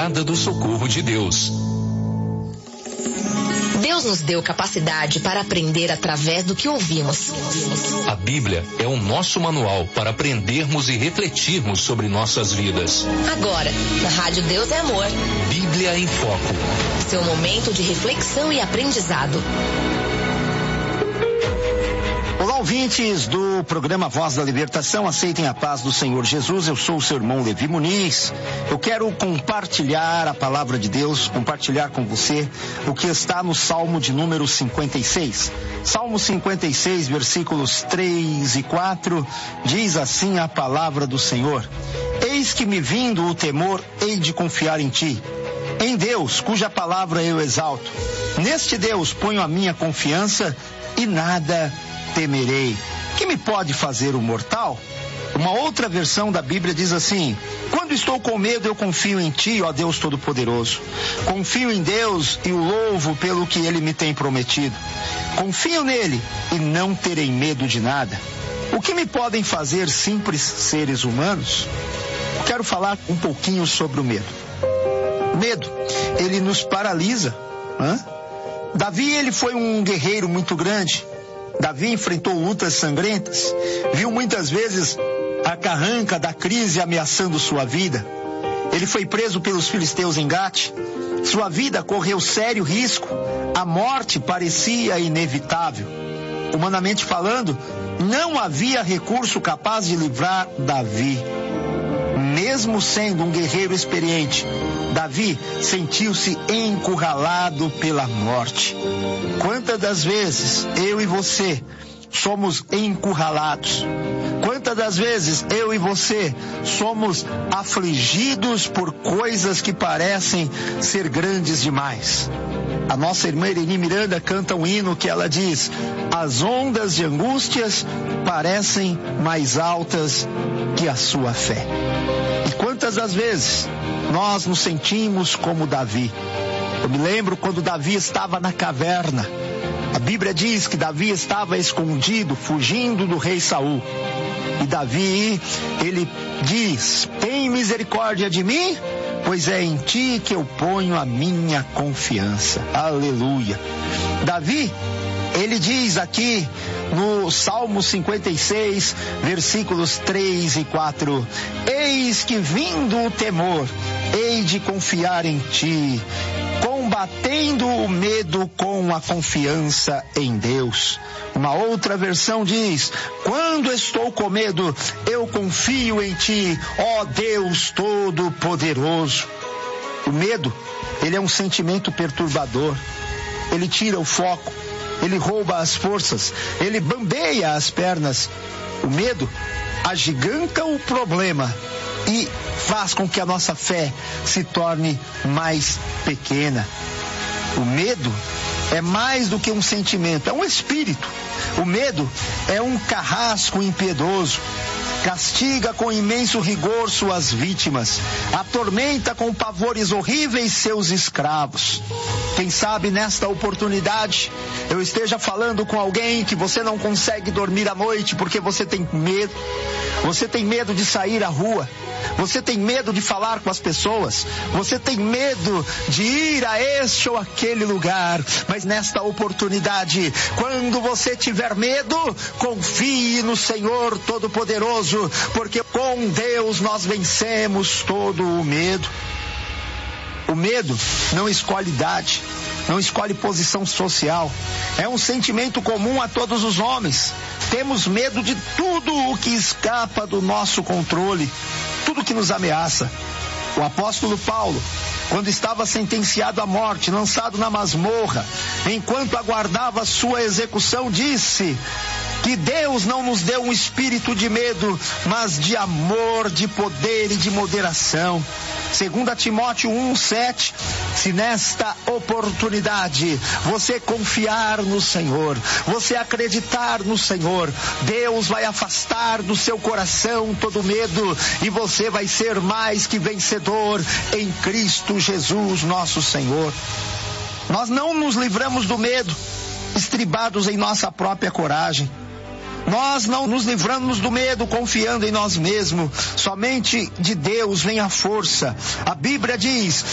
chegada do socorro de Deus. Deus nos deu capacidade para aprender através do que ouvimos. A Bíblia é o nosso manual para aprendermos e refletirmos sobre nossas vidas. Agora, na Rádio Deus é Amor. Bíblia em Foco. Seu momento de reflexão e aprendizado. Olá, ouvintes do programa Voz da Libertação, aceitem a paz do Senhor Jesus. Eu sou o seu irmão Levi Muniz. Eu quero compartilhar a palavra de Deus, compartilhar com você o que está no Salmo de número 56. Salmo 56, versículos 3 e 4, diz assim a palavra do Senhor: Eis que me vindo o temor, hei de confiar em ti. Em Deus, cuja palavra eu exalto. Neste Deus ponho a minha confiança e nada temerei. Que me pode fazer o mortal? Uma outra versão da Bíblia diz assim: quando estou com medo, eu confio em ti, ó Deus Todo-Poderoso. Confio em Deus e o louvo pelo que ele me tem prometido. Confio nele e não terei medo de nada. O que me podem fazer simples seres humanos? Quero falar um pouquinho sobre o medo. O medo, ele nos paralisa. Davi, ele foi um guerreiro muito grande. Davi enfrentou lutas sangrentas, viu muitas vezes a carranca da crise ameaçando sua vida. Ele foi preso pelos filisteus em Gate. Sua vida correu sério risco. A morte parecia inevitável. Humanamente falando, não havia recurso capaz de livrar Davi. Mesmo sendo um guerreiro experiente, Davi sentiu-se encurralado pela morte. Quantas das vezes eu e você somos encurralados? Quantas das vezes eu e você somos afligidos por coisas que parecem ser grandes demais? A nossa irmã Irene Miranda canta um hino que ela diz: as ondas de angústias parecem mais altas que a sua fé. E quantas das vezes nós nos sentimos como Davi? Eu me lembro quando Davi estava na caverna. A Bíblia diz que Davi estava escondido, fugindo do rei Saul. E Davi, ele diz: tem misericórdia de mim, pois é em ti que eu ponho a minha confiança. Aleluia. Davi, ele diz aqui no Salmo 56, versículos 3 e 4: eis que vindo o temor, hei de confiar em ti, combatendo o medo com a confiança em Deus. Uma outra versão diz: quando estou com medo, eu confio em ti, ó Deus Todo-Poderoso. O medo, ele é um sentimento perturbador. Ele tira o foco, ele rouba as forças, ele bambeia as pernas. O medo agiganta o problema e faz com que a nossa fé se torne mais pequena. O medo é mais do que um sentimento, é um espírito. O medo é um carrasco impiedoso. Castiga com imenso rigor suas vítimas, atormenta com pavores horríveis seus escravos. Quem sabe nesta oportunidade eu esteja falando com alguém que você não consegue dormir à noite porque você tem medo. Você tem medo de sair à rua. Você tem medo de falar com as pessoas. Você tem medo de ir a este ou aquele lugar. Mas nesta oportunidade, quando você tiver medo, confie no Senhor Todo-Poderoso, porque com Deus nós vencemos todo o medo. O medo não escolhe idade, não escolhe posição social. É um sentimento comum a todos os homens. Temos medo de tudo o que escapa do nosso controle, tudo que nos ameaça. O apóstolo Paulo, quando estava sentenciado à morte, lançado na masmorra, enquanto aguardava sua execução, disse que Deus não nos deu um espírito de medo, mas de amor, de poder e de moderação. 2 Timóteo 1:7, se nesta oportunidade você confiar no Senhor, você acreditar no Senhor, Deus vai afastar do seu coração todo medo e você vai ser mais que vencedor em Cristo Jesus, nosso Senhor. Nós não nos livramos do medo, estribados em nossa própria coragem. Nós não nos livramos do medo confiando em nós mesmos. Somente de Deus vem a força. A Bíblia diz